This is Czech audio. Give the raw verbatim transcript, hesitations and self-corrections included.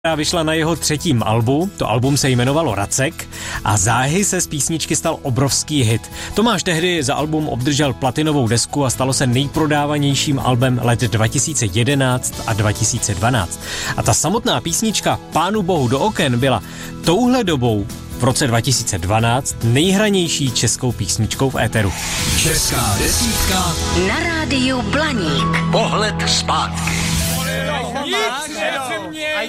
vyšla na jeho třetím albu, to album se jmenovalo Racek a záhy se z písničky stal obrovský hit. Tomáš tehdy za album obdržel platinovou desku a stalo se nejprodávanějším albem let dva tisíce jedenáct a dva tisíce dvanáct. A ta samotná písnička Pánu bohu do oken byla touhle dobou v roce dva tisíce dvanáct nejhranější českou písničkou v éteru. Česká desítka na rádiu Blaník. Pohled zpátky. Nic,